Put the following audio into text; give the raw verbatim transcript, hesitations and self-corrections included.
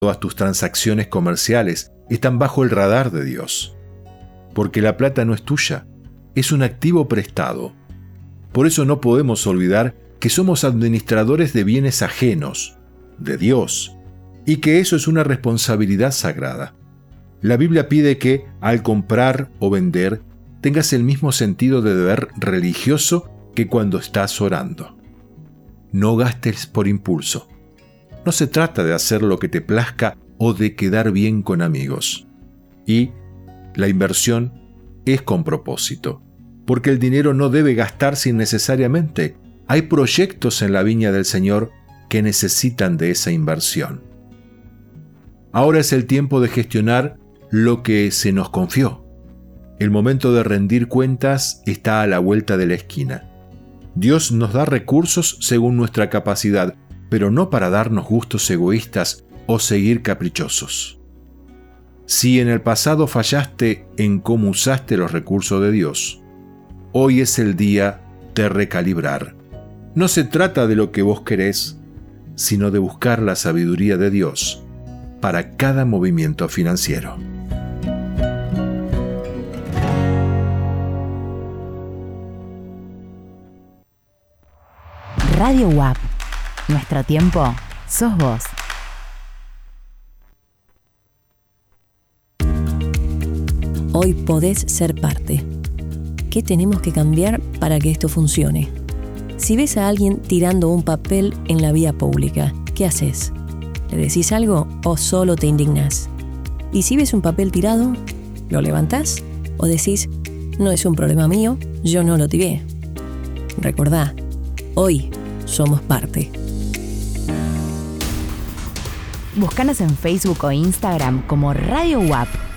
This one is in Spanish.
Todas tus transacciones comerciales están bajo el radar de Dios. Porque la plata no es tuya, es un activo prestado. Por eso no podemos olvidar que somos administradores de bienes ajenos, de Dios, y que eso es una responsabilidad sagrada. La Biblia pide que, al comprar o vender, tengas el mismo sentido de deber religioso que cuando estás orando. No gastes por impulso. No se trata de hacer lo que te plazca o de quedar bien con amigos. Y la inversión es con propósito, porque el dinero no debe gastarse innecesariamente. Hay proyectos en la viña del Señor que necesitan de esa inversión. Ahora es el tiempo de gestionar lo que se nos confió. El momento de rendir cuentas está a la vuelta de la esquina. Dios nos da recursos según nuestra capacidad, pero no para darnos gustos egoístas o seguir caprichosos. Si en el pasado fallaste en cómo usaste los recursos de Dios, hoy es el día de recalibrar. No se trata de lo que vos querés, sino de buscar la sabiduría de Dios para cada movimiento financiero. Radio U A P. Nuestro tiempo sos vos. Hoy podés ser parte. ¿Qué tenemos que cambiar para que esto funcione? Si ves a alguien tirando un papel en la vía pública, ¿qué haces? ¿Le decís algo o solo te indignás? Y si ves un papel tirado, ¿lo levantás o decís, no es un problema mío, yo no lo tiré? Recordá, hoy somos parte. Búscanos en Facebook o Instagram como Radio U A P.